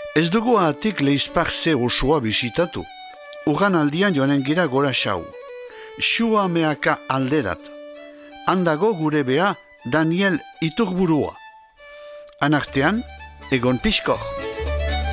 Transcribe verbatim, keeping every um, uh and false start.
Ez dugu atik leizparze osoa bisitatu. Ugan aldian joanen gira gora xau. Xua meaka alderat. Handago gure bea Daniel Iturburua. Anartean, egon pixkor.